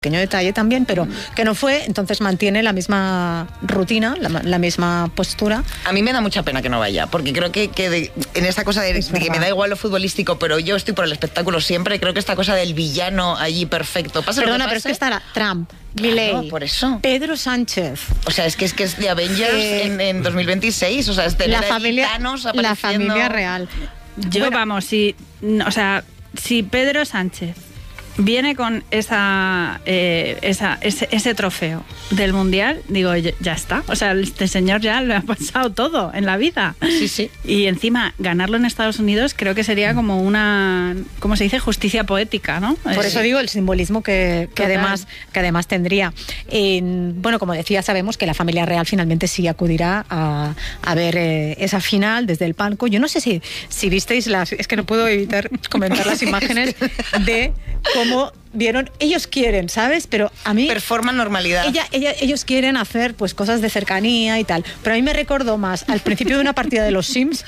pequeño detalle también, pero que no fue, entonces mantiene la misma rutina, la misma postura. A mí me da mucha pena que no vaya, porque creo que en esta cosa de que me da igual lo futbolístico, pero yo estoy por el espectáculo siempre, creo que esta cosa del villano allí perfecto. Perdona, pero es que estará Trump, Milei, claro, por eso. Pedro Sánchez. O sea, es que es de Avengers en 2026, o sea, es tener la familia, Thanos apareciendo. la familia real. Yo, bueno, vamos, si Pedro Sánchez viene con ese trofeo del Mundial, digo, ya está. O sea, este señor ya le ha pasado todo en la vida. Sí, sí. Y encima, ganarlo en Estados Unidos creo que sería como una, ¿cómo se dice? Justicia poética, ¿no? Por eso digo el simbolismo que además tendría. Bueno, como decía, sabemos que la familia real finalmente sí acudirá a ver esa final desde el palco. Yo no sé si visteis es que no puedo evitar comentar las imágenes de cómo vieron, ellos quieren, ¿sabes? Pero a mí... Performan normalidad. Ellos quieren hacer pues cosas de cercanía y tal, pero a mí me recordó más al principio de una partida de los Sims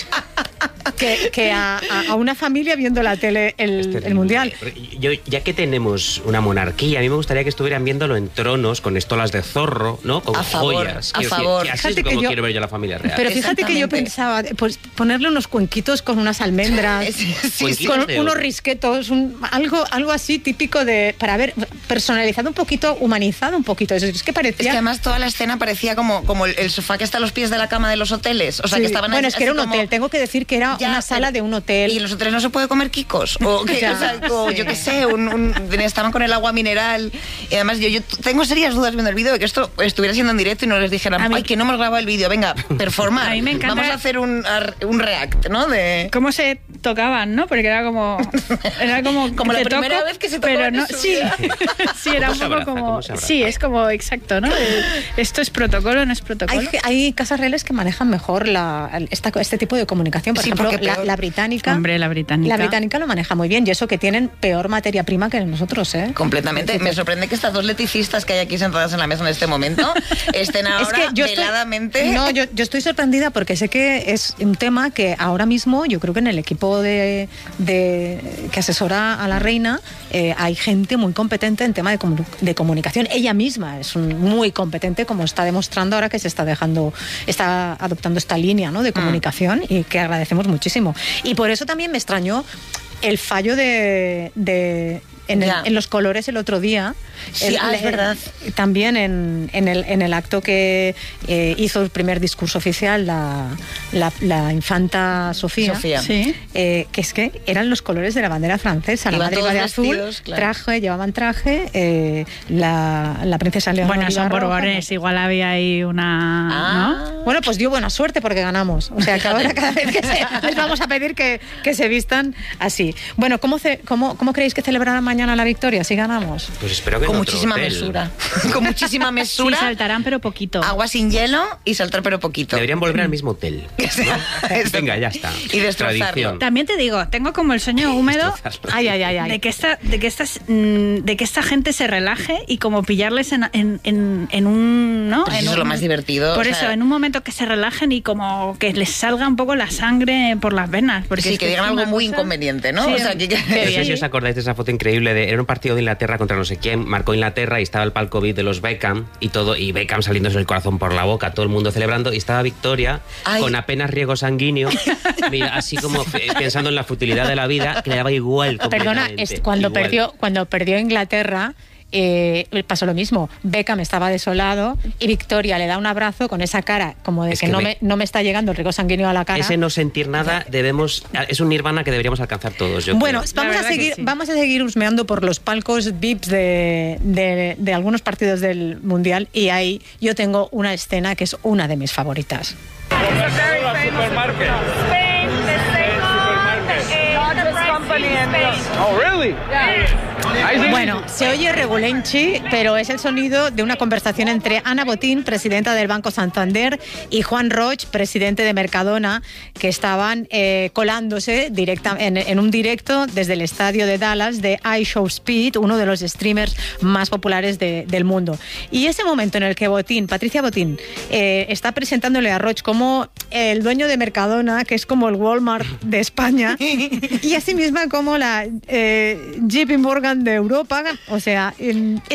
que a una familia viendo la tele el Mundial. Yo, ya que tenemos una monarquía, a mí me gustaría que estuvieran viéndolo en tronos, con estolas de zorro, ¿no? Con joyas. A favor. Que así es como quiero ver yo la familia real. Pero fíjate que yo pensaba, pues ponerle unos cuenquitos con unas almendras, con unos risquetos, algo así típico para ver, personalizado un poquito, humanizado un poquito. Es que parecía... Es que además toda la escena parecía como el sofá que está a los pies de la cama de los hoteles. O sea, que estaban bueno, es que era un hotel. Tengo que decir que era una sala de un hotel. ¿Y en los hoteles no se puede comer quicos? O yo qué sé, estaban con el agua mineral. Y además yo tengo serias dudas viendo el vídeo de que esto estuviera siendo en directo y no les dijeran, ay, que no hemos grabado el vídeo, venga, performar. A mí me encanta. Vamos a hacer un react, ¿no? De cómo se tocaban, ¿no? Porque era como como la primera vez que se tocó. Pero no, sí, era un poco como... Sí, es como exacto, ¿no? Esto es protocolo, no es protocolo. Hay casas reales que manejan mejor este tipo de comunicación. Por ejemplo, la británica. Hombre, la británica. La británica lo maneja muy bien, y eso que tienen peor materia prima que nosotros, ¿eh? Completamente. Me sorprende que estas dos leticistas que hay aquí sentadas en la mesa en este momento estén ahora veladamente... Yo estoy sorprendida porque sé que es un tema que ahora mismo, yo creo que en el equipo que asesora a la reina hay gente muy competente en tema de comunicación. Ella misma es muy competente, como está demostrando ahora que está adoptando esta línea, ¿no?, de comunicación, y que agradecemos muchísimo. Y por eso también me extrañó el fallo en los colores el otro día. Sí, es verdad. También en el acto que hizo el primer discurso oficial la infanta Sofía. Sí. Que es que eran los colores de la bandera francesa. La madre iba de azul, claro. Llevaban traje, la princesa Leonor. Bueno, son borbones, igual había ahí una... ¿no? Bueno, pues dio buena suerte porque ganamos. O sea, que ahora cada vez que les vamos a pedir que se vistan así. Bueno, ¿cómo creéis que celebrarán mañana la victoria si ganamos? Pues espero que con muchísima mesura. Con muchísima mesura. Sí, saltarán pero poquito. Agua sin hielo y saltar pero poquito. Deberían volver al mismo hotel, ¿no? Venga, ya está. Y destrozarlo. También te digo, tengo como el sueño húmedo ay. de que esta gente se relaje y como pillarles en un... ¿no? Pues eso es lo más divertido. Por eso, en un momento que se relajen y como que les salga un poco la sangre por las venas. Porque sí, que digan algo muy inconveniente, ¿no? Sí, o sea, no sé si os acordáis de esa foto increíble era un partido de Inglaterra contra no sé quién, marcó Inglaterra y estaba el palco VIP de los Beckham y Beckham saliéndose el corazón por la boca, todo el mundo celebrando, y estaba Victoria con apenas riego sanguíneo, mira, así como pensando en la futilidad de la vida, que le daba igual. Perdona, cuando perdió Inglaterra, pasó lo mismo. Beckham estaba desolado y Victoria le da un abrazo con esa cara como de que no me está llegando el riego sanguíneo a la cara. Ese no sentir nada es un nirvana que deberíamos alcanzar todos. Bueno, vamos a seguir husmeando por los palcos VIPs de algunos partidos del Mundial, y ahí yo tengo una escena que es una de mis favoritas. Oh, really? Bueno, se oye regulenchi, pero es el sonido de una conversación entre Ana Botín, presidenta del Banco Santander, y Juan Roig, presidente de Mercadona, que estaban colándose en un directo desde el estadio de Dallas de iShowSpeed, uno de los streamers más populares del mundo. Y ese momento en el que Patricia Botín, está presentándole a Roig como el dueño de Mercadona, que es como el Walmart de España, y así misma como la JP Morgan de Europa, o sea,